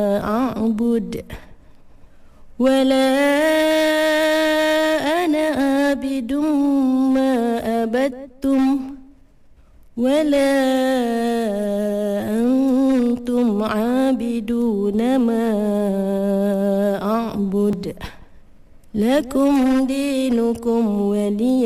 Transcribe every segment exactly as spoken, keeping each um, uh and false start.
أعبد ولا أنا عابد ما عبدتم ولا أنتم عابدون ما أعبد لكم دينكم ولي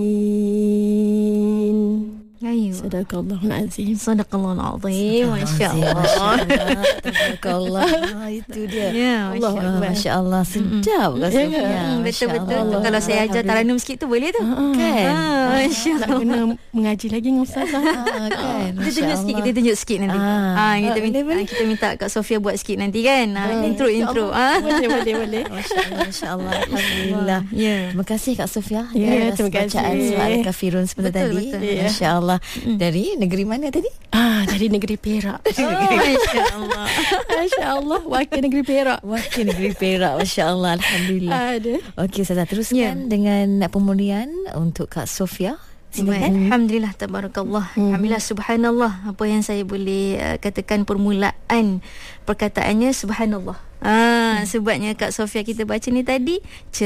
دين. Sadaqallahul azim. Sadaqallahul azim. Masya-Allah. Sadaqallah. Itu dia. Ya, Allah, masya-Allah. Sedap rasa. Ya, betul-betul. Kalau saya ajar taranum sikit tu boleh tu. Kan? Masya-Allah. Nak kena mengaji lagi dengan ustazah. Kan? Kita tunjuk sikit, kita tunjuk sikit nanti. Ah, kita minta kita minta Kak Sofia buat sikit nanti kan. Intro intro. Boleh boleh boleh. Masya-Allah, masya-Allah. Alhamdulillah. Ya. Terima kasih Kak Sofia. Ya, terima kasih. Bacaan surah Al-Kafirun sebentar tadi. Masya-Allah. Dari negeri mana tadi? Ah, dari negeri Perak. Oh, masya-Allah. Masya-Allah, wakil negeri Perak. Wakil negeri Perak. Masya-Allah, alhamdulillah. Ada. Okey, Ustazah teruskan ya. dengan pemulihan untuk Kak Sofia. Silakan. Alhamdulillah, tabarakallah. Hmm. Alhamdulillah, subhanallah. Apa yang saya boleh uh, katakan permulaan perkataannya subhanallah. Ah, hmm. Sebabnya Kak Sofia kita baca ni tadi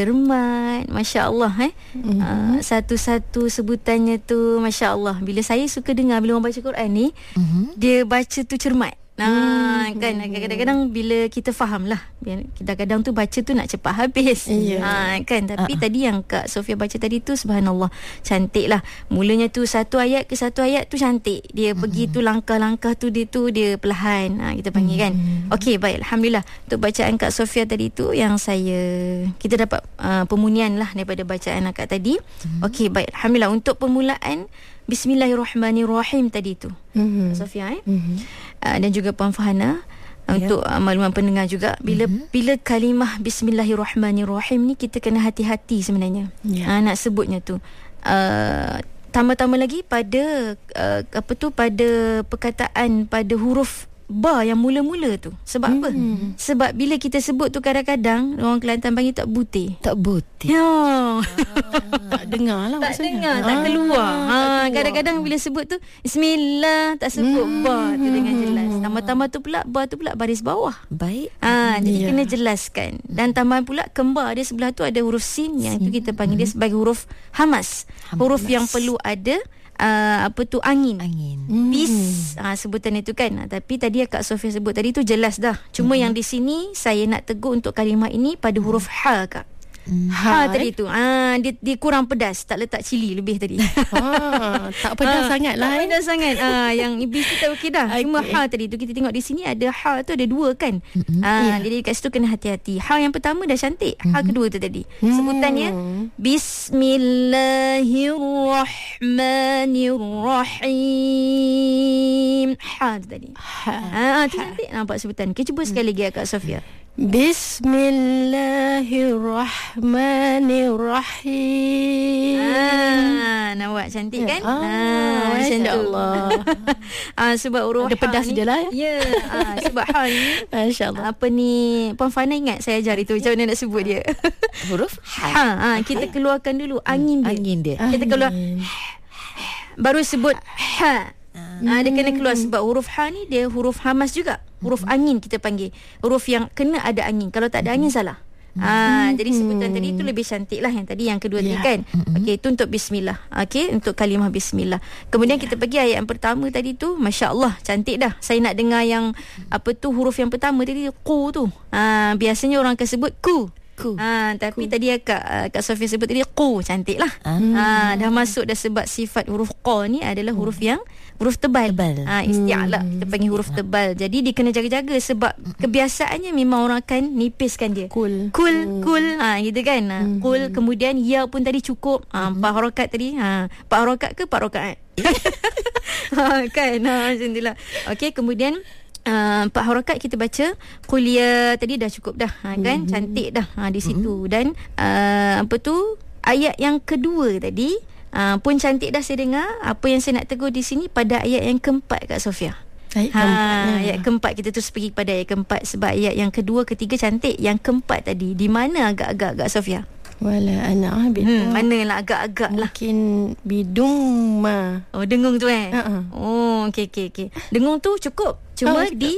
cermat, masya-Allah eh. Hmm. Uh, satu-satu sebutannya tu masya-Allah. Bila saya suka dengar bila orang baca Quran ni, hmm. dia baca tu cermat. Nah, hmm. kan kadang-kadang bila kita faham lah, kita kadang tu baca tu nak cepat habis. Yeah. Ha, kan tapi uh-uh. tadi yang Kak Sofia baca tadi tu subhanallah, cantik lah. Mulanya tu satu ayat ke satu ayat tu cantik. Dia uh-huh. pergi tu langkah-langkah tu dia tu dia perlahan. Ha, kita panggil uh-huh. kan. Okey, baik, alhamdulillah. Untuk bacaan Kak Sofia tadi tu yang saya kita dapat uh, pemunian lah daripada bacaan akak tadi. Uh-huh. Okey, baik, alhamdulillah. Untuk permulaan Bismillahirrahmanirrahim tadi tu. Mm-hmm. Sofia eh. Mm-hmm. Uh, dan juga Puan Fahana uh, yeah. untuk uh, makluman pendengar juga bila mm-hmm. bila kalimah Bismillahirrahmanirrahim ni kita kena hati-hati sebenarnya. Yeah. Uh, nak sebutnya tu. Uh, tambah-tambah lagi pada uh, apa tu pada perkataan pada huruf ba yang mula-mula tu. Sebab hmm. apa? Sebab bila kita sebut tu kadang-kadang orang Kelantan panggil tak butir. Tak butir. Ya. Ah, tak dengar lah tak maksudnya. dengar, tak keluar. Ha, tak keluar. Kadang-kadang bila sebut tu bismillah tak sebut hmm. ba tu dengan jelas. Tambah-tambah tu pula ba tu pula baris bawah. Baik. Ha, jadi yeah. kena jelaskan. Dan tambahan pula kembar dia sebelah tu ada huruf sin yang itu kita panggil dia sebagai huruf hamas. hamas. Huruf yang perlu ada Uh, apa tu angin angin bis hmm. uh, sebutan itu kan. Uh, tapi tadi Kak Sofia sebut tadi tu jelas dah. Cuma hmm. yang di sini saya nak tegur untuk kalimah ini pada huruf ha Kak. Hmm. Ha, ha tadi eh? tu ah dia, dia kurang pedas, tak letak cili lebih tadi. Ha, tak pedas ha, sangat lah. Tak pedas sangat. Ah yang iblis kita okey dah. Okay. Cuma ha tadi tu kita tengok di sini ada ha tu ada dua kan. Mm-hmm. Ah yeah. Jadi kat situ kena hati-hati. Ha yang pertama dah cantik. Ha mm-hmm. kedua tu tadi. Mm. Sebutannya Bismillahirrahmanirrahim. Ha tu tadi. Ha, ha tu cantik nampak sebutan. Okay, cuba sekali lagi Kak Sofia. Bismillahirrahmanirrahim. Ah, nampak cantik kan? Ah, ah masya-Allah. Ah, sebab huruf ada pedas ni, dia lah ya. Ya, ah, sebab ha ni masya-Allah. Apa ni? Puan Fana ingat saya ajar itu macam mana nak sebut dia? Huruf ha. Ha, ah, kita keluarkan dulu angin dia. Angin dia. Kita keluar baru sebut ha. Ah, dia kena keluar sebab huruf ha ni dia huruf hamas juga. Huruf mm-hmm. angin kita panggil. Huruf yang kena ada angin. Kalau tak ada angin salah. Mm-hmm. Ah, jadi sebutan tadi tu lebih cantik lah yang tadi yang kedua yeah. tadi kan. Mm-hmm. Okey, itu untuk bismillah. Okey, untuk kalimah bismillah. Kemudian yeah. kita pergi ayat yang pertama tadi tu, masya-Allah, cantik dah. Saya nak dengar yang apa tu huruf yang pertama tadi ku tu. Ah, biasanya orang akan sebut ku. Ku. Ha, tapi ku. Tadi Kak Kak Sofia sebut tadi ku, cantik lah. Hmm. Ha, dah masuk dah sebab sifat huruf qa ni adalah huruf yang huruf tebal. tebal. Ha, isti'la hmm. kita panggil huruf tebal. Jadi dia kena jaga-jaga sebab kebiasaannya memang orang akan nipiskan dia. Kul. Kul, hmm. kul. Ha, gitu kan. Ha, hmm. Kul kemudian ya pun tadi cukup. Ha, empat harakat tadi. Ha, empat harakat ke empat rakaat? Ha, kan. Ha, macam itulah. Okey, kemudian Uh, empat harakat kita baca kuliah tadi dah cukup dah ha, kan mm-hmm. cantik dah ha, di situ mm-hmm. dan uh, apa tu ayat yang kedua tadi uh, pun cantik dah saya dengar. Apa yang saya nak tegur di sini pada ayat yang keempat Kak Sofia. Ayat ha, keempat, ya. Ayat keempat kita terus pergi pada ayat keempat sebab ayat yang kedua ketiga cantik. Yang keempat tadi di mana agak-agak Kak Sofia? Wala ana abid. Hmm, manalah agak-agak lah. Mungkin bidung ma. Oh, dengung tu eh. Uh-uh. Oh, okey okey okey. Dengung tu cukup. Cuma oh, di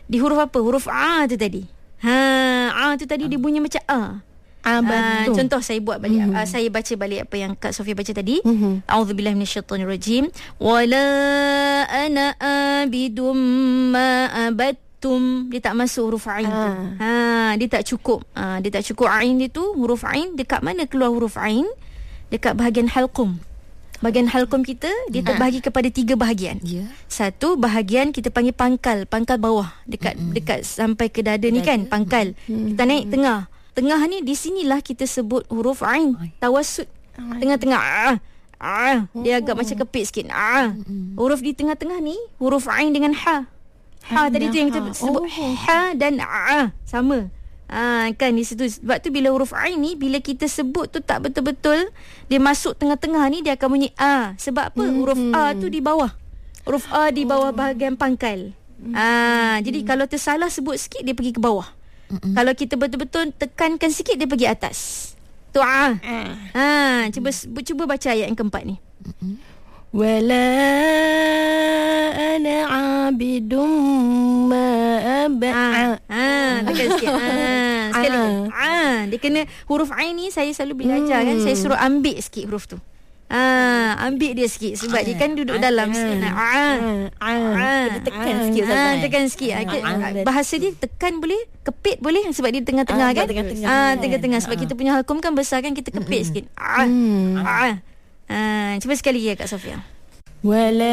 Di huruf apa? Huruf A tu tadi. Ha, A tu tadi dia bunyi macam A. Uh, contoh saya buat balik, mm-hmm. uh, saya baca balik apa yang Kak Sofia baca tadi. mm-hmm. A'udzubillahi minasyaitonirrajim. Wala ana abidum ma abattum. Dia tak masuk huruf ain ah. tu. Ha, dia tak cukup. Ha, dia tak cukup ain dia tu. Huruf ain dekat mana keluar huruf ain? Dekat bahagian halqum. Bahagian halqum kita dia terbahagi kepada tiga bahagian. Yeah. Satu bahagian kita panggil pangkal, pangkal bawah dekat mm-hmm. dekat sampai ke dada, dada ni kan, pangkal. Mm-hmm. Kita naik tengah. Tengah ni di sinilah kita sebut huruf ain, tawassut. Tengah-tengah ah, ah, dia agak macam kepit sikit. Ah. Huruf di tengah-tengah ni huruf ain dengan ha. Ha tadi tu yang kita sebut oh. ha dan ah sama. Ah kan di situ. Sebab tu bila huruf ain ni bila kita sebut tu tak betul-betul dia masuk tengah-tengah ni dia akan bunyi a. Sebab apa? Huruf a tu di bawah. Huruf a di bawah bahagian pangkal. Ah jadi kalau tersalah sebut sikit dia pergi ke bawah. Mm-mm. Kalau kita betul-betul tekankan sikit dia pergi atas. Tu ah. Uh. Ha, cuba cuba baca ayat yang keempat ni. Mm-mm. Wala ana abidum ma aba. Ha, tekan sikit. Ha, sekali. Ha, dia kena huruf ain ni saya selalu bila ajar kan saya suruh ambil sikit huruf tu. Ah, ambil dia sikit sebab ah, dia kan duduk ah, dalam sikit. Ah, ah, ah, kita tekan ah, sikit ah, tekan sikit. Ah, ah, bahasa dia tekan boleh, kepit boleh sebab dia tengah-tengah ah, kan. Tengah-tengah. Ah, tengah-tengah sebab ah. kita punya halqum kan besar kan kita kepit sikit. Ah. Hmm. Ah. Ah, cuba sekali ya Kak Sofia. Wala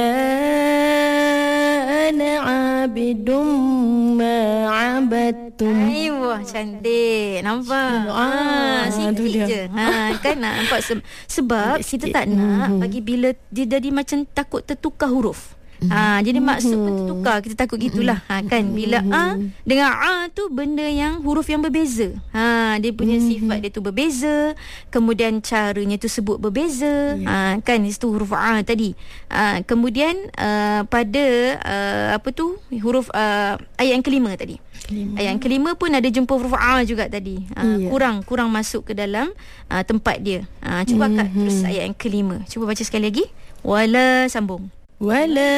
ana abidum ma abattum. Ayuh, cantik. Nampak? Ah, sikit je. Ha, kan nampak se- sebab kita tak nak bagi bila dia jadi macam takut tertukar huruf. Ha, jadi maksud pun tertukar. Kita takut gitulah. Ha, kan bila A dengan A tu benda yang huruf yang berbeza. Ha, dia punya sifat dia tu berbeza. Kemudian caranya tu sebut berbeza. Ha, kan itu huruf A tadi. Ha, kemudian uh, pada uh, apa tu huruf uh, ayat yang kelima tadi. Kelima. Ayat yang kelima pun ada jumpa huruf A juga tadi. Ha, yeah. Kurang kurang masuk ke dalam uh, tempat dia. Ha, cuba mm-hmm. Kak terus ayat yang kelima. Cuba baca sekali lagi. Wala sambung. Wala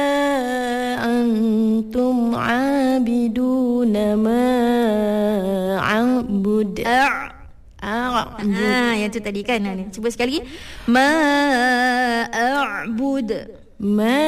antum abiduna ma a'bud. Ah, yang tu tadi kan. Cuba sekali lagi. Ma a'bud. Ma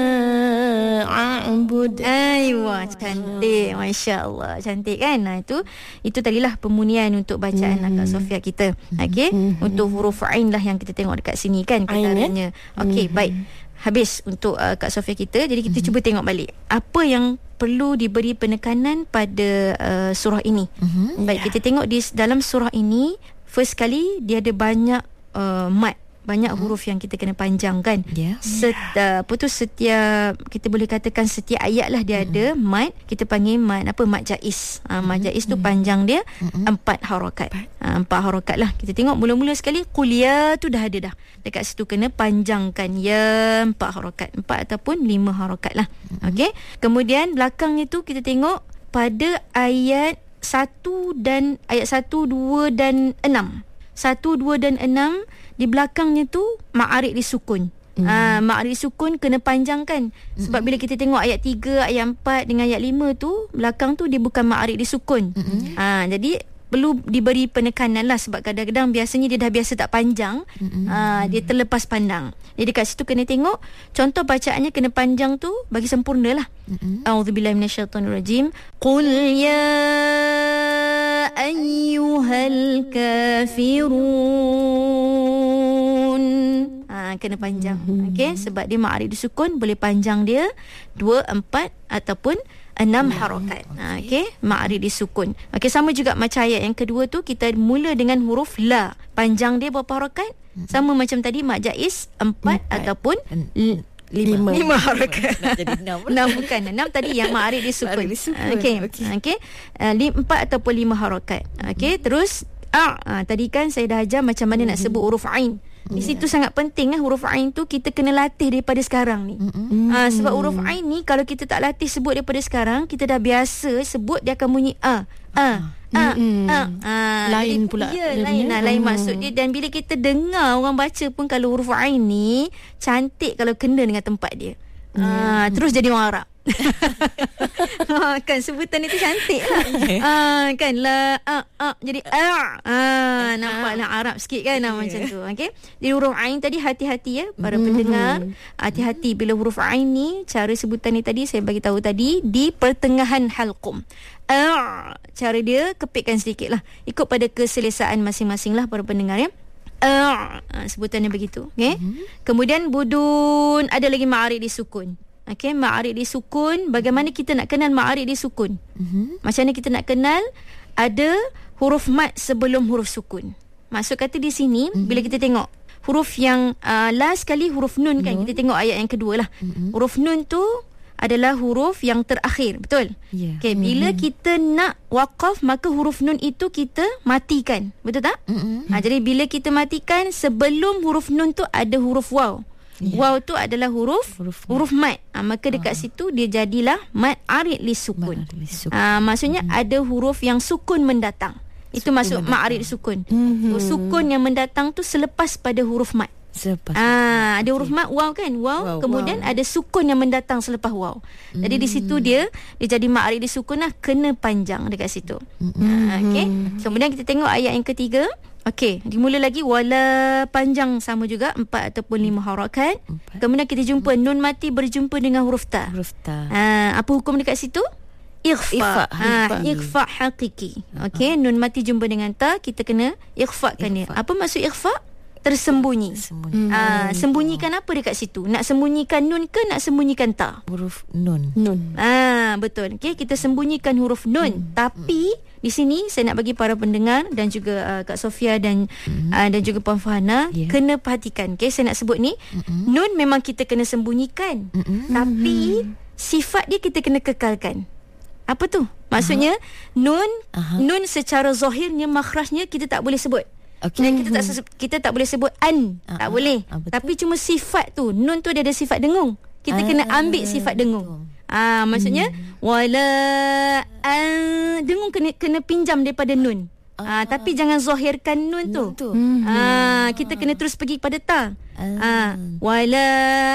a'bud. Aywa, cantik. Masya-Allah, cantik kan? Nah, itu itu tadilah pemunian untuk bacaan mm-hmm. Kak Sofia kita. Okey, mm-hmm. untuk huruf ain lah yang kita tengok dekat sini kan ketaranya. Okey, mm-hmm. baik. Habis untuk uh, Kak Sofia kita. Jadi kita mm-hmm. cuba tengok balik apa yang perlu diberi penekanan pada uh, surah ini. Mm-hmm. Baik, yeah. kita tengok di dalam surah ini first kali dia ada banyak uh, mad, banyak mm-hmm. huruf yang kita kena panjangkan. Yeah. Set, uh, apa tu setiap kita boleh katakan setiap ayat lah dia mm-hmm. ada mad, kita panggil mad apa mad jaiz. Uh, mad jaiz mm-hmm. tu panjang dia mm-hmm. empat harakat. Uh, empat harakat lah. Kita tengok mula-mula sekali kuliah tu dah ada dah. Dekat situ kena panjangkan ya empat harakat, empat ataupun lima harakat lah. Mm-hmm. Okey. Kemudian belakangnya tu kita tengok pada ayat satu dan ayat satu, dua dan enam. Satu, dua dan enam di belakangnya tu ma'arid disukun. Mm. Ah, ma'arid disukun kena panjangkan. Sebab mm-hmm. bila kita tengok ayat tiga, ayat empat dengan ayat lima tu belakang tu dia bukan ma'arid disukun. Mm-hmm. Ah, jadi perlu diberi penekanan lah sebab kadang-kadang biasanya dia dah biasa tak panjang. Mm-hmm. Aa, dia terlepas pandang. Jadi kat situ kena tengok contoh bacaannya kena panjang tu bagi sempurna lah. Mm-hmm. A'udzubillahi minasyaitonirrajim. Qul ya ayyuhal kafirun. Ha, kena panjang. Mm-hmm. Okey, sebab dia ma'arid disukun boleh panjang dia dua, empat ataupun enam harakat. Ha, okey, ma'arid disukun. Okey, sama juga macam ayat yang kedua tu kita mula dengan huruf la. Panjang dia berapa harakat? Hmm. Sama macam tadi mad jaiz empat ataupun l- lima. Lima harakat. Nak jadi enam. enam bukan. enam tadi yang ma'arid disukun. Okey. Okey. Okey. Uh, empat ataupun lima harakat. Okey, terus a. Ha, tadi kan saya dah ajar macam mana hmm. nak sebut huruf ain. Di situ yeah. sangat penting eh, huruf ain tu kita kena latih daripada sekarang ni. Mm-hmm. Ha, sebab huruf ain ni kalau kita tak latih sebut daripada sekarang, kita dah biasa sebut dia akan bunyi a. A. A. Mm-hmm. A. A. Lain jadi, pula. Ya, lain lah, lain maksud dia. Dan bila kita dengar orang baca pun kalau huruf ain ni cantik kalau kena dengan tempat dia. Ha, yeah. Terus jadi orang Arab. ha, kan sebutan itu cantik lah. Yeah. Ha, kan la a a jadi a. Ha, nampaklah Arab sikit kan yeah. macam tu. Okey. Jadi huruf ain tadi hati-hati ya para mm-hmm. pendengar. Hati-hati bila huruf ain ni, cara sebutan ni tadi saya bagi tahu tadi di pertengahan halqum. A, cara dia kepitkan sedikit lah. Ikut pada keselesaan masing-masing lah para pendengar ya. Uh, sebutannya begitu. Okay? Mm-hmm. Kemudian budun, ada lagi ma'arid disukun. Okay, ma'arid disukun. Bagaimana kita nak kenal ma'arid disukun? Mm-hmm. Macam mana kita nak kenal ada huruf mat sebelum huruf sukun? Maksud kata di sini mm-hmm. bila kita tengok huruf yang uh, last kali huruf nun kan, mm-hmm. kita tengok ayat yang kedua lah. Mm-hmm. Huruf nun tu adalah huruf yang terakhir, betul? Yeah. Okay, bila mm-hmm. kita nak waqaf, maka huruf nun itu kita matikan, betul tak? Mm-hmm. Ha, jadi bila kita matikan, sebelum huruf nun tu ada huruf waw. Yeah. Waw tu adalah huruf huruf, huruf mat. Ha, maka dekat uh. situ dia jadilah mat arid li sukun. Ha, maksudnya mm-hmm. ada huruf yang sukun mendatang. Itu sukun masuk mat arid sukun. Mm-hmm. Sukun yang mendatang tu selepas pada huruf mat. Selepas ah, ada huruf mat waw kan, waw, wow, kemudian wow. ada sukun yang mendatang selepas waw. Mm. Jadi di situ dia dia jadi mat arid disukun lah, kena panjang dekat situ. Mm. Ah, okey. Kemudian kita tengok ayat yang ketiga. Okey, dimula lagi wala panjang sama juga empat ataupun lima harakat. Empat. Kemudian kita jumpa nun mati berjumpa dengan huruf ta. Huruf ta. Ah, apa hukum dekat situ? Ikhfa. Ha, ikhfa hakiki. Okey, nun mati jumpa dengan ta, kita kena ikhfakan dia. Apa maksud ikhfa? Tersembunyi. Sembunyi. Ah, sembunyikan apa dekat situ? Nak sembunyikan nun ke nak sembunyikan ta? Huruf nun. Nun. Ah, betul. Okey, kita sembunyikan huruf nun. Hmm. Tapi hmm. di sini saya nak bagi para pendengar dan juga uh, Kak Sofia dan hmm. uh, dan juga Puan Fahana yeah. kena perhatikan. Okey, saya nak sebut ni, hmm. nun memang kita kena sembunyikan. Hmm. Tapi sifat dia kita kena kekalkan. Apa tu? Maksudnya uh-huh. nun uh-huh. nun secara zahirnya makhrajnya kita tak boleh sebut. Okay. Dan kita tak kita tak boleh sebut an, uh-huh. tak boleh. Uh, Tapi cuma sifat tu, nun tu dia ada sifat dengung. Kita uh, kena ambil sifat dengung. Ah, uh, maksudnya hmm. wala an, dengung kena kena pinjam daripada nun. Ah, uh, tapi jangan zahirkan nun tu. tu. Hmm. Ah, kita kena terus pergi kepada ta. Ah, uh, wala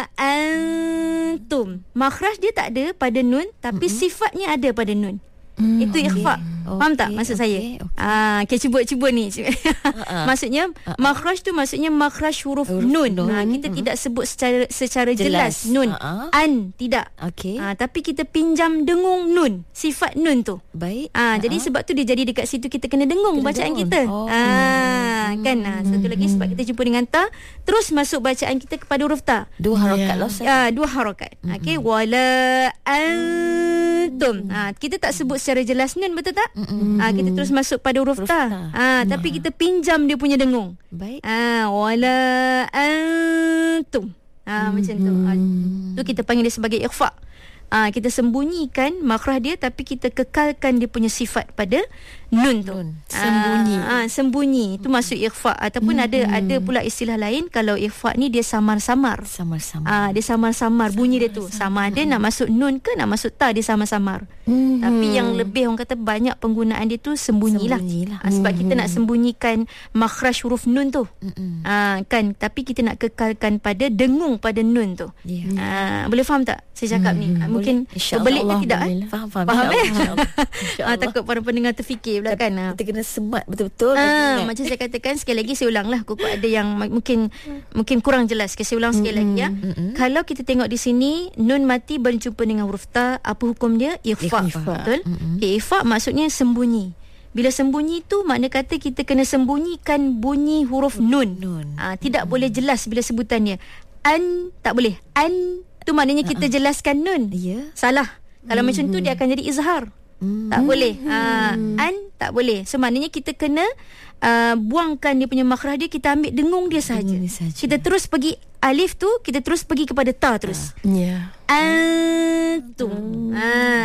antum. Makhraj dia tak ada pada nun, tapi uh-huh. sifatnya ada pada nun. Hmm, itu ikhfa. Okay. Faham tak maksud okay, saya? Okay. Ah, okay, cuba cuba ni. uh-uh. Maksudnya uh-uh. makhraj tu maksudnya makhraj huruf, huruf nun. nun. Ha, kita uh-huh. tidak sebut secara secara jelas, jelas nun. Uh-uh. An tidak. Okey. Ah, tapi kita pinjam dengung nun, sifat nun tu. Baik. Ah, uh-huh. jadi sebab tu dia jadi dekat situ kita kena dengung kena bacaan dengung. kita. Oh. Ah, hmm. kan. Ah, satu lagi sebab kita jumpa dengan ta, terus masuk bacaan kita kepada huruf ta. Dua harakat yeah. lah. Ah, dua harakat. Uh-huh. Okey, wala antum. Ah, kita tak sebut secara jelas nun, betul tak? Mm-hmm. Ah, kita terus masuk pada huruf, huruf ta. ta. Ah, nah. Tapi kita pinjam dia punya dengung. Baik. Ah, wala antum. Ah, mm-hmm. macam tu. Ah, tu kita panggil dia sebagai ikhfa. Ah, kita sembunyikan makhraj dia tapi kita kekalkan dia punya sifat pada nun tu. Nun. Sembunyi. Ah, ah, sembunyi. Itu maksud ikhfa. Ataupun hmm. ada ada pula istilah lain kalau ikhfa ni dia samar-samar. Samar-samar. Ah, dia samar-samar bunyi dia tu. Sama ada nak masuk nun ke nak masuk ta, dia samar-samar. Hmm. Tapi yang lebih orang kata banyak penggunaan dia tu sembunyilah. Sembunyilah. Ah, sebab hmm. kita nak sembunyikan makhraj huruf nun tu. Hmm. Ah, kan, tapi kita nak kekalkan pada dengung pada nun tu. Yeah. Ah, boleh faham tak saya cakap hmm. ni? Ah, mungkin berbelit ke tidak? Eh? Faham, faham. Faham eh? Ah, takut para pendengar terfikir pula kan. Kita kena semat betul-betul. Ah, macam saya katakan sekali lagi, saya ulang lah. Kukuk ada yang mungkin mungkin kurang jelas. Saya ulang sekali lagi ya. Mm-hmm. Kalau kita tengok di sini, nun mati berjumpa dengan huruf ta, apa hukum dia? Ikhfa. Betul? Mm-hmm. Okay, ikhfa maksudnya sembunyi. Bila sembunyi tu makna kata kita kena sembunyikan bunyi huruf nun. nun. Ah, tidak mm-hmm. boleh jelas bila sebutannya. An tak boleh. An tu maknanya kita uh-uh. jelaskan nun. Yeah. Salah. Kalau mm-hmm. macam tu dia akan jadi izhar. Mm-hmm. Tak boleh. Uh, an tak boleh. So maknanya kita kena uh, buangkan dia punya makhraj dia, kita ambil dengung dia sahaja. Kita terus pergi alif tu, kita terus pergi kepada ta terus. Ya. Uh. Yeah. Antum. Ah,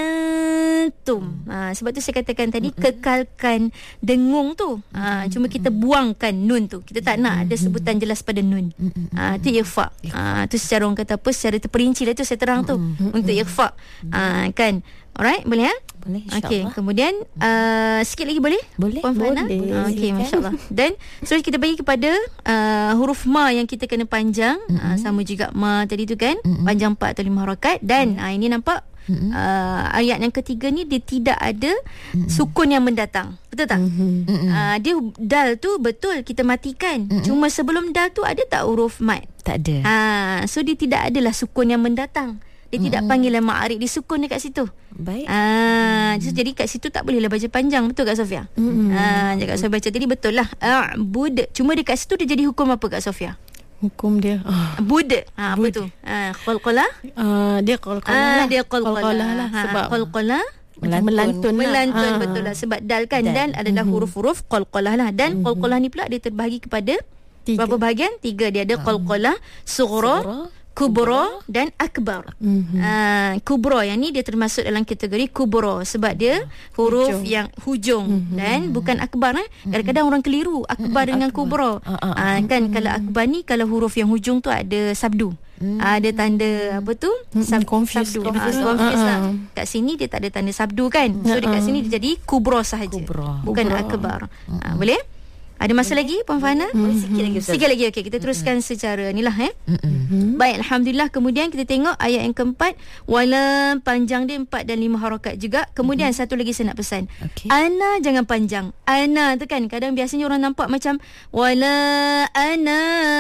antum. Ah, sebab tu saya katakan tadi mm-hmm. kekalkan dengung tu. Ah, cuma kita buangkan nun tu. Kita tak nak ada sebutan jelas pada nun. Ah, tu ikhfa. Ah, tu secara orang kata apa, secara terperinci lah tu saya terang tu. Mm-hmm. Untuk ikhfa. Ah, kan. Alright, boleh ya? Boleh, insyaAllah. Okey, kemudian uh, sikit lagi boleh? Boleh. Puan Fana? Boleh. Okey, masya-Allah. Dan so kita bagi kepada uh, huruf ma yang kita kena panjang, mm-hmm. uh, sama juga ma tadi tu kan, mm-hmm. panjang empat atau lima harakat dan mm-hmm. uh, ini nampak mm-hmm. uh, ayat yang ketiga ni dia tidak ada mm-hmm. sukun yang mendatang. Betul tak? Mm-hmm. Uh, dia dal tu betul kita matikan. Mm-hmm. Cuma sebelum dal tu ada tak huruf mat? Tak ada. Ha, so dia tidak adalah sukun yang mendatang. Dia mm-hmm. tidak panggil ma'arif, dia sukun dekat situ. Baik. Ah, mm-hmm. Jadi kat situ tak bolehlah baca panjang. Betul Kak Sofia? Mm-hmm. Ah, Kak Sofia baca tadi betul lah. A'bud. Cuma dekat situ dia jadi hukum apa Kak Sofia? Hukum dia ah. Bud. Ha, apa tu? Ah, qalqalah. Ah, dia qalqalah. Ah, dia qalqalah lah. ha, Sebab qalqalah melantun. Melantun, melantun lah. betul lah. Sebab dal kan. Dal, dal adalah mm-hmm. huruf-huruf qalqalah lah. Dan mm-hmm. qalqalah ni pula dia terbahagi kepada Tiga. berapa bahagian? Tiga. Dia ada qalqalah, sughra, kubra dan akbar. Mm-hmm. Uh, kubra yang ni dia termasuk dalam kategori kubra sebab dia huruf hujung. yang hujung mm-hmm. dan bukan akbar eh. Kadang-kadang orang keliru akbar mm-hmm. dengan kubra. Uh, uh, uh, kan mm-hmm. kalau akbar ni kalau huruf yang hujung tu ada sabdu. Mm-hmm. Uh, ada tanda apa tu? Sab- confused. Sabdu. Confused. Uh, confused uh, lah. Kat sini dia tak ada tanda sabdu kan. So uh, dekat sini dia jadi kubra sahaja. Kubra. Bukan kubra. Akbar. Uh, uh, boleh? Ada masa lagi Puan Fana? Mm-hmm. Sikit lagi Ustaz. Sikit lagi. Okey, kita teruskan mm-hmm. secara inilah eh. Mm-hmm. Baik, alhamdulillah. Kemudian kita tengok ayat yang keempat, wala panjang dia empat dan lima harakat juga. Kemudian mm-hmm. satu lagi saya nak pesan. Okay. Ana jangan panjang. Ana tu kan kadang biasanya orang nampak macam wala ana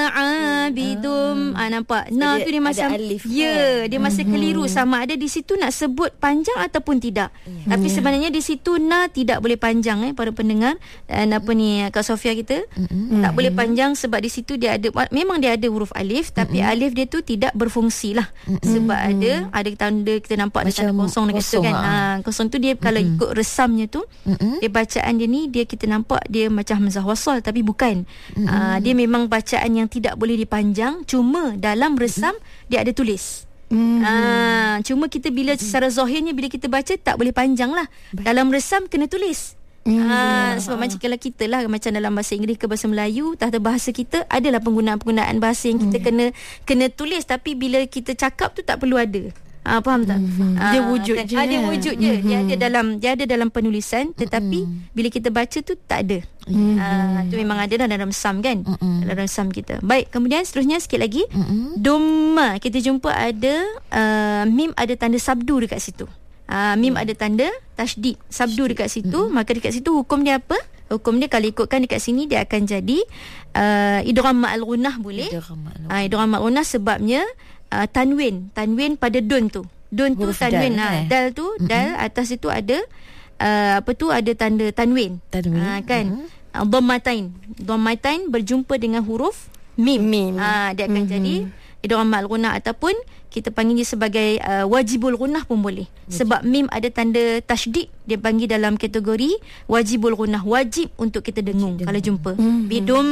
abidum. Ah, nampak. Na tu dia macam alif, ya, dia masih mm-hmm. keliru sama ada di situ nak sebut panjang ataupun tidak. Mm-hmm. Tapi sebenarnya di situ na tidak boleh panjang eh para pendengar. Dan apa ni Kak Sofia kita mm-hmm. tak boleh panjang sebab di situ dia ada memang dia ada huruf alif tapi mm-hmm. alif dia tu tidak berfungsi lah mm-hmm. sebab ada ada tanda kita nampak macam ada tanda kosong dekat situ kan. Ha, kosong tu dia mm-hmm. kalau ikut resamnya tu mm-hmm. dia bacaan dia ni dia kita nampak dia macam hamzah wasal tapi bukan. Mm-hmm. Ha, dia memang bacaan yang tidak boleh dipanjang cuma dalam resam mm-hmm. dia ada tulis. Mm-hmm. Ha, cuma kita bila mm-hmm. secara zahirnya bila kita baca tak boleh panjang lah. Dalam resam kena tulis. Hmm. Ha, sebab macam kalau kita lah macam dalam bahasa Inggeris ke bahasa Melayu tata bahasa kita adalah penggunaan-penggunaan bahasa yang kita hmm. kena kena tulis tapi bila kita cakap tu tak perlu ada. Ha, faham tak? Hmm. Ha, dia wujud kan? je. Ada wujud je. Hmm. Dia ada dalam dia ada dalam penulisan tetapi hmm. bila kita baca tu tak ada. Hmm. Ha, tu memang ada dalam sam kan? Hmm. Dalam sam kita. Baik, kemudian seterusnya sikit lagi. Hmm. Dhamma kita jumpa ada uh, mim ada tanda sabdu dekat situ. Uh, mim hmm. ada tanda tasydid sabdu dekat situ hmm. maka dekat situ hukum dia apa? Hukum dia kalau ikutkan dekat sini dia akan jadi uh, idgham ma'al ghunnah boleh. Ah idgham ma'al ghunnah sebabnya uh, tanwin tanwin pada dun tu. Dun tu huruf tanwin dal, ha, eh. dal tu mm-hmm. dal atas itu ada uh, apa tu ada tanda tanwin. Tanwin. Uh, kan? Mm-hmm. Uh, dhammatain. Dhammatain berjumpa dengan huruf mim. mim. Uh, dia akan mm-hmm. jadi idgham ma'al ghunnah ataupun kita panggil dia sebagai uh, wajibul ghunnah pun boleh. Wajib. Sebab mim ada tanda tasydid, dia panggil dalam kategori wajibul ghunnah, wajib untuk kita dengung wajib kalau jumpa. Mm-hmm. Bidum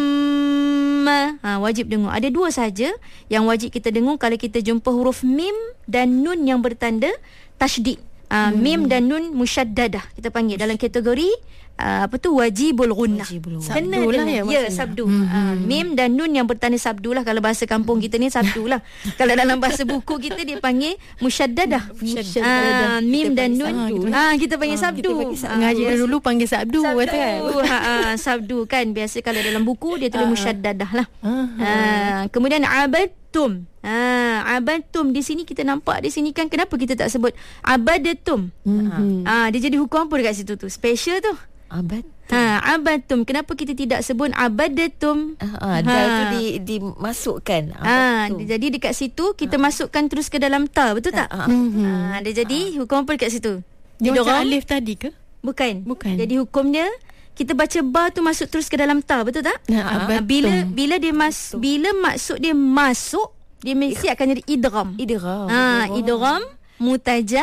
ha, wajib dengung. Ada dua saja yang wajib kita dengung kalau kita jumpa huruf mim dan nun yang bertanda tasydid. Uh, hmm. Mim dan nun musyaddadah kita panggil dalam kategori uh, apa tu wajibul ghunnah. Kena lah ya, ya sabdu. Hmm. Uh, mim dan nun yang bertanda sabdu lah kalau bahasa kampung kita ni sabdu lah. Kalau dalam bahasa buku kita dia panggil musyaddadah. Uh, mim dan nun ah kita panggil sabdu. Ngaji dulu panggil sabdu kata kan. Ha uh, sabdu kan biasa kalau dalam buku dia tulis uh. musyaddadah lah. Uh. Uh, kemudian abadtum. Ha, abadtum di sini kita nampak di sini kan kenapa kita tak sebut abadatum? Mm-hmm. Ha, dia jadi hukum apa dekat situ tu? Special tu. Abad. Ha, abadtum. Kenapa kita tidak sebut abadatum? Ha, dah ha. tu di dimasukkan. Ha, jadi dekat situ kita ha. masukkan terus ke dalam ta, betul tak? Ha, mm-hmm. ha dia jadi ha. hukum apa dekat situ? Dia macam alif tadi ke? Bukan. Bukan. Jadi hukumnya kita baca ba tu masuk terus ke dalam ta, betul tak? Ha, bila bila dia mas bila maksud dia masuk dia mesti akan jadi idgham. Idgham. Ha, idgham mutaja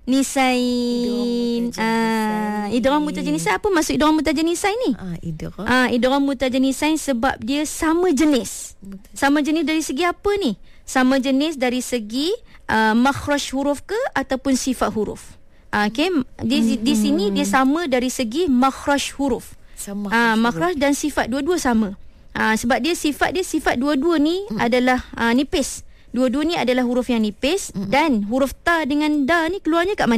nisain. Ah, idgham mutaja nisain. Apa maksud idgham mutaja nisain ni? Ah, idgham. Ah, idgham mutaja nisain sebab dia sama jenis. Sama jenis dari segi apa ni? Sama jenis dari segi uh, makhraj huruf ke ataupun sifat huruf. Ah, okey, di hmm. di sini dia sama dari segi makhraj huruf. Sama. Ah, makhraj dan sifat dua-dua sama. Ha, sebab dia sifat dia sifat dua-dua ni mm. adalah uh, nipis. Dua-dua ni adalah huruf yang nipis mm. dan huruf ta dengan da ni keluarnya kat mana?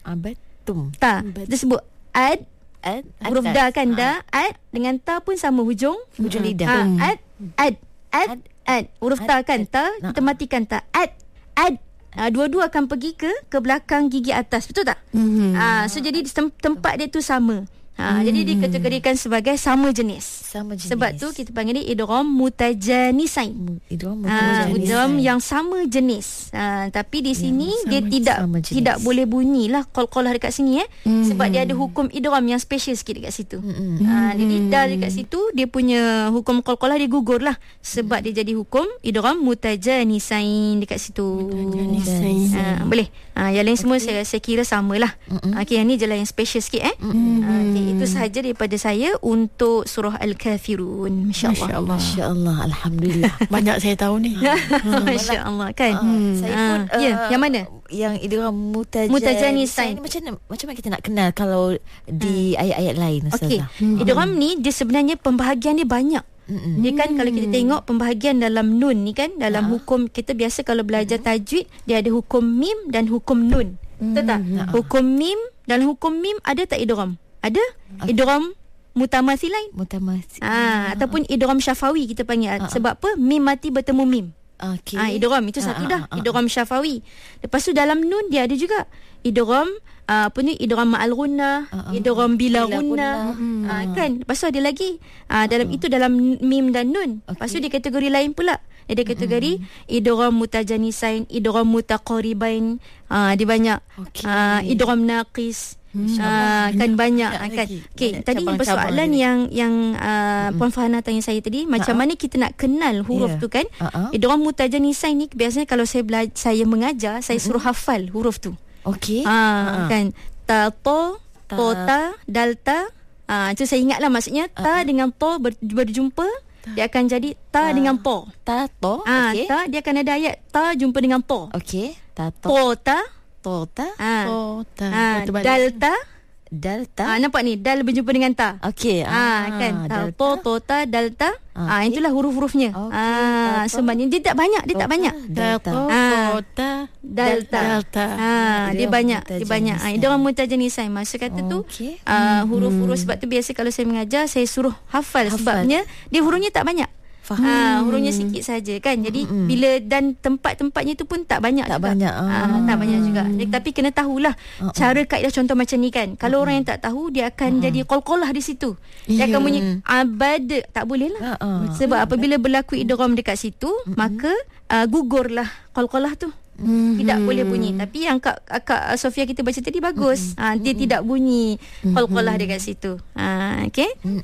Abatum. Ta. Kita sebut ad. Ad. Huruf Atas. da kan da. Ad dengan ta pun sama hujung. Hujung lidah. Ha, Hmm. ad. Ad. Ad. Ad. Huruf ta kan ta. Ad. Kita matikan ta. Ad. Ad. Ha, dua-dua akan pergi ke ke belakang gigi atas. Betul tak? Mm-hmm. Ha, so jadi tem- tempat dia tu sama. Ha, hmm. Jadi dikategorikan sebagai sama jenis. Sama jenis. Sebab tu kita panggil dia idgham mutajanisain. Idgham Ha, mutajanisain. idgham yang sama jenis. Ha, tapi di sini Yang dia sama- tidak sama jenis. tidak boleh bunyilah qalqalah dekat sini eh. Hmm. Sebab dia ada hukum idgham yang special sikit dekat situ. Mm-mm. Ha, jadi dah dekat situ dia punya hukum qalqalah dia gugur lah. Sebab dia jadi hukum idgham mutajanisain dekat situ. Mutajanisain. Ha, boleh. Ha, yang lain semua saya saya kira samalah. Okey, yang ni je lah yang special sikit eh. Ha, okay, itu sahaja daripada saya untuk surah Al-Kafirun. Masya-Allah. Masya-Allah. Masya-Allah, alhamdulillah. Banyak saya tahu ni. Masya-Allah kan. Uh, saya pun Ah, ya, yang mana? Yang idgham mutajanisain. Mutajanisain. Ni macam mana, macam mana kita nak kenal kalau di ayat-ayat lain, Okey. Ustazah? Hmm. Idgham ni dia sebenarnya pembahagian dia banyak. Mm-mm. Dia kan kalau kita tengok pembahagian dalam nun ni kan, dalam hukum kita biasa kalau belajar tajwid dia ada hukum mim dan hukum nun. Betul tak? Hukum mim dan hukum mim ada tak idgham? Ada. Idgham mutamathilain. Mutamasi. Ah, ataupun idgham syafawi kita panggil. Ah, ah. Sebab apa? Mim mati bertemu mim. Okey. Ah, idgham itu Ah, satu ah, dah. ah, ah. Idgham syafawi. Lepas tu dalam nun dia ada juga idgham uh, apa ni idgham ma'al ghunnah, Ah, ah. idgham bila Bila ghunnah. ghunnah. Ah, kan? Lepas tu ada lagi uh, dalam itu dalam mim dan nun. Lepas tu dia kategori lain pula. Dia ada kategori idgham mutajanisain, idgham mutaqaribain. Ah, dia banyak. Okey. Ah, idgham naqis. Ah, kan banyak Banyak kan. lagi. Okey, Banyak tadi cabang-cabang persoalan dia. yang yang uh, Puan Farhana tanya saya tadi, macam Ha-ha. mana kita nak kenal huruf Ya. tu kan? Ha-ha. Idgham mutajanisain ni biasanya kalau saya belajar, saya mengajar, saya suruh hafal huruf tu. Okey. Ha, kan. Ta to, Ta. to ta, dal ta. Ah, itu saya ingatlah maksudnya ta dengan to ber, berjumpa, dia akan jadi ta dengan po. Ta to. Ah, Okey. ta dia akan ada ayat ta jumpa dengan po. Okey. Ta to. Po ta. To ta. Ah. Kota. Ah, Betul balik. dal ta. Dal ta. Ah, nampak ni dal berjumpa dengan ta. Okey. Ah, kan. Ta, dal to, ta. to, ta, dal ta. Ah, Ah, okey. itulah huruf-hurufnya. Okey, Ah, ta, to. sebenarnya dia tak banyak, dia tak To, banyak. Dal ta. Dato, Ah. kota, Delta. Delta. Ah, dia Idgham banyak, dia banyak. Ah, mutajanisain. idgham mutajanisain. Maksud kata tu Okey. ah, huruf-huruf sebab tu biasa kalau saya mengajar saya suruh hafal, Hafal. sebabnya dia hurufnya tak banyak. Faham. Ah, hurufnya sikit saja kan. Jadi Mm-mm. bila dan tempat-tempatnya tu pun tak banyak Tak juga. banyak. Ah, tak banyak juga. Jadi, tapi kena tahulah Uh-uh. cara kaedah contoh macam ni kan. Kalau orang yang tak tahu dia akan jadi qalqalah di situ. Dia akan Ya. bunyi abad, tak boleh lah. Uh-uh. Sebab apabila berlaku idgham dekat situ, maka uh, gugurlah qalqalah tu. Mhm. Tidak boleh bunyi. Tapi yang Kak, Kak Sofia kita baca tadi bagus. Ha, dia tidak bunyi qalqalah dekat situ. Ha, okey.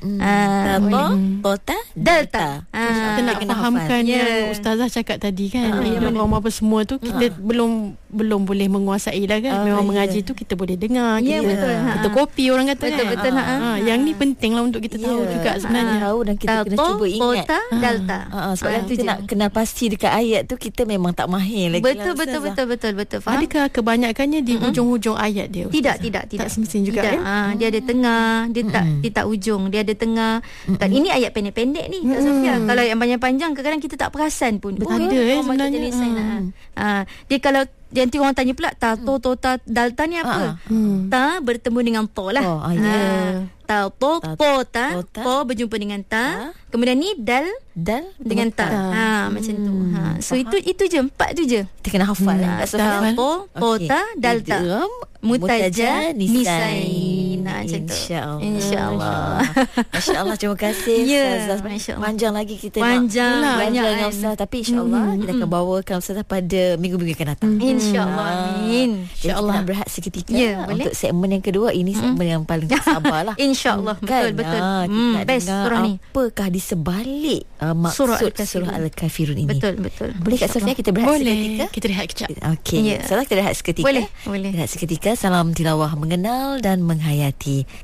Ta Ha, to. boleh. To ta. Delta. Ah, Kita nak kena fahamkan hafal. yang Ya. Ustazah cakap tadi kan, Ah, idgham apa semua tu kita belum belum boleh menguasai lah kan. Ah, Memang ya. mengaji tu kita boleh dengar, Ya, kita betul. kita Ha. kopi orang kata Betul, kan. betul, Ah, ha. ah, yang ni penting lah untuk kita tahu Ya. juga sebenarnya. Tahu dan kita kena Tato, cuba ingat. Kota, Delta. Ah, ah, sebab Ah, kita itu je. nak kenal pasti dekat ayat tu kita memang tak mahir lagi. Betul, lah, betul, Ustazah. betul, betul, betul. Faham? Adakah kebanyakannya di hujung-hujung ayat dia? Tidak, Ustazah? tidak, tidak. Tak semestinya juga tidak. kan? Ah, dia ada tengah, dia tak dia tak ujung, dia ada tengah. Dan ini ayat pendek-pendek ni Kak Sofia. Kalau yang panjang-panjang kadang-kadang kita tak perasan pun. Betul. Oh, Ada, eh, orang baca sebenarnya. jenis lain. Hmm. Ah, dia kalau nanti orang tanya pula ta to to ta dalta ni Ah, apa? Hmm. Ta bertemu dengan to lah. To, ah, ya. Ah, ta to Ta, to ta, to, ta. to berjumpa dengan ta. Ta. Kemudian ni dal Dal dengan ta. Ta. Ha, macam tu. Ha, so itu itu je, empat tu je. Kita kena hafal. Ah, Kak Sofia. ta to to Okey. ta dalta. Idgham Mutajanisain. Nah, macam tu. InsyaAllah. InsyaAllah. Masya-Allah, terima kasih. Ya, Ustazah. Masya-Allah. Panjang lagi kita Panjang, nak banyak belajar dengan kan. Ustazah. Tapi insya-Allah kita akan bawakan Ustazah pada minggu-minggu akan datang. InsyaAllah. Amin. Jadi kita nak berehat seketika. Ya, boleh. Untuk segmen yang kedua, ini segmen yang paling sabarlah. InsyaAllah. Betul, betul. Ah, kita Hmm, nak best dengar surah ni. apakah di sebalik uh, maksud Surah surah Al-Kafirun. Al-Kafirun ini. Betul, betul. Boleh Kak Sofia kita berehat Boleh. seketika? Kita rehat kejap. Okey. Ya. Salah kita rehat seketika. Boleh, boleh. Rehat seketika. Salam tilawah mengenal dan menghayati.